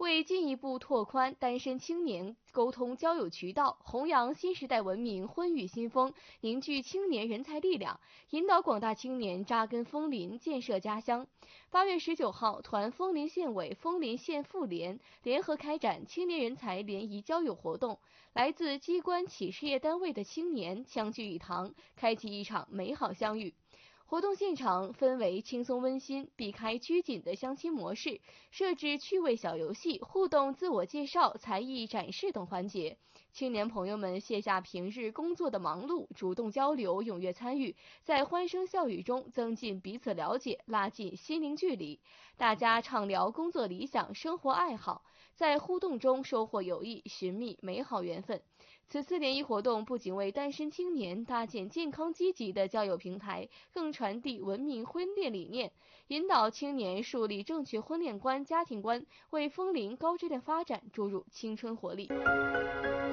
为进一步拓宽单身青年沟通交友渠道，弘扬新时代文明婚育新风，凝聚青年人才力量，引导广大青年扎根枫林，建设家乡。8月19号，团枫林县委、枫林县妇联联合开展青年人才联谊交友活动，来自机关企事业单位的青年相聚一堂，开启一场美好相遇。活动现场氛围轻松温馨，避开拘谨的相亲模式，设置趣味小游戏、互动自我介绍、才艺展示等环节。青年朋友们卸下平日工作的忙碌，主动交流，踊跃参与，在欢声笑语中增进彼此了解，拉近心灵距离。大家畅聊工作理想、生活爱好，在互动中收获友谊，寻觅美好缘分。此次联谊活动不仅为单身青年搭建健康积极的交友平台，更传递文明婚恋理念，引导青年树立正确婚恋观、家庭观，为枫林高质量发展注入青春活力。